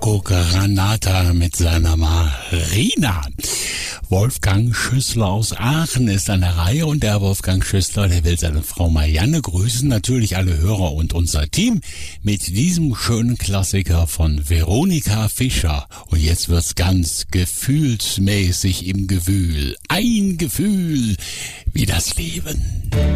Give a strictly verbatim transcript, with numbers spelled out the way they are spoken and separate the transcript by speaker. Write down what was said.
Speaker 1: Rocco Granata mit seiner Marina. Wolfgang Schüssler aus Aachen ist an der Reihe und der Wolfgang Schüssler, der will seine Frau Marianne grüßen, natürlich alle Hörer und unser Team mit diesem schönen Klassiker von Veronika Fischer. Und jetzt wird's ganz gefühlsmäßig im Gewühl. Ein Gefühl wie das Leben.